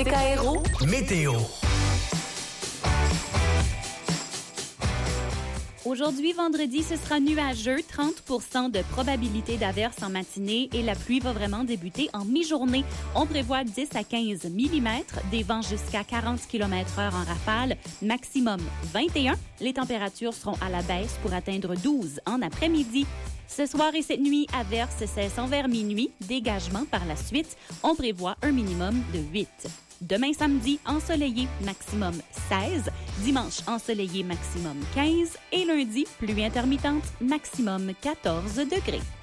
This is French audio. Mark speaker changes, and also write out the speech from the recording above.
Speaker 1: CKRO
Speaker 2: Météo.
Speaker 3: Aujourd'hui, vendredi, ce sera nuageux, 30 de probabilité d'averse en matinée et la pluie va vraiment débuter en mi-journée. On prévoit 10 à 15 mm, des vents jusqu'à 40 km/h en rafale, maximum 21. Les températures seront à la baisse pour atteindre 12 en après-midi. Ce soir et cette nuit, averse cessant vers minuit, dégagement par la suite. On prévoit un minimum de 8. Demain samedi, ensoleillé, maximum 16. Dimanche, ensoleillé, maximum 15. Et lundi, pluie intermittente, maximum 14 degrés.